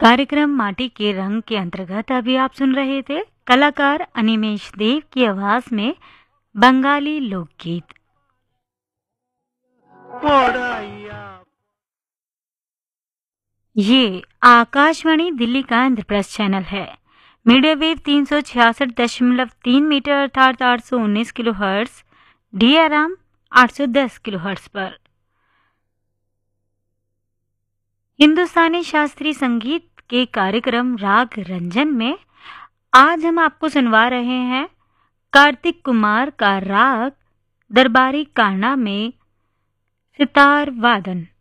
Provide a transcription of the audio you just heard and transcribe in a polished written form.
कार्यक्रम माटी के रंग के अंतर्गत अभी आप सुन रहे थे कलाकार अनिमेश देव की आवाज में बंगाली लोकगीत। ये आकाशवाणी दिल्ली का इंद्रप्रस्थ चैनल है। मीडिया वेव 366.3 मीटर अर्थात 819 kilo hertz, DRM 810 kilo hertz पर हिंदुस्तानी शास्त्रीय संगीत के कार्यक्रम राग रंजन में आज हम आपको सुनवा रहे हैं कार्तिक कुमार का राग दरबारी कान्हा में सितार वादन।